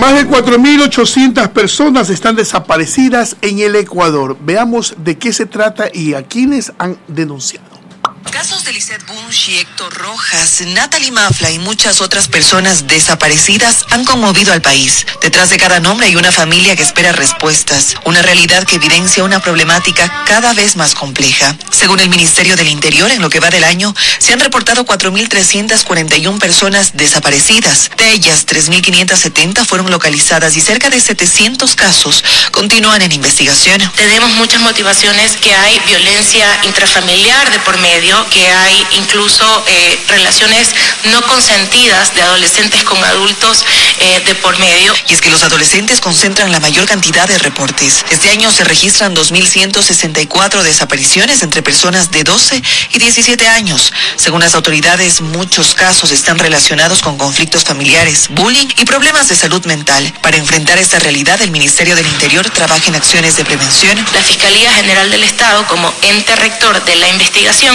Más de 4.800 personas están desaparecidas en el Ecuador. Veamos de qué se trata y a quiénes han denunciado. Casos de Lisette Bunch y Héctor Rojas, Natalie Mafla y muchas otras personas desaparecidas han conmovido al país. Detrás de cada nombre hay una familia que espera respuestas, una realidad que evidencia una problemática cada vez más compleja. Según el Ministerio del Interior, en lo que va del año, se han reportado 4.341 personas desaparecidas. De ellas, 3.570 fueron localizadas y cerca de 700 casos continúan en investigación. Tenemos muchas motivaciones, que hay violencia intrafamiliar de por medio, que hay incluso relaciones no consentidas de adolescentes con adultos de por medio. Y es que los adolescentes concentran la mayor cantidad de reportes. Este año se registran 2.164 desapariciones entre personas de 12 y 17 años. Según las autoridades, muchos casos están relacionados con conflictos familiares, bullying y problemas de salud mental. Para enfrentar esta realidad, el Ministerio del Interior trabaja en acciones de prevención. La Fiscalía General del Estado, como ente rector de la investigación,